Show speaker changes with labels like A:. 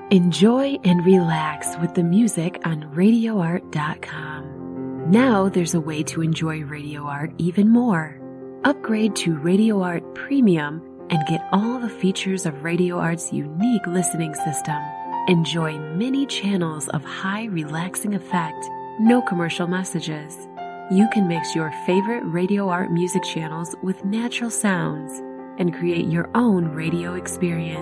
A: Enjoy and relax with the music on RadioArt.com. Now there's a way to enjoy Radio Art even more. Upgrade to Radio Art Premium and get all the features of Radio Art's unique listening system. Enjoy many channels of high relaxing effect, no commercial messages. You can mix your favorite Radio Art music channels with natural sounds and create your own radio experience.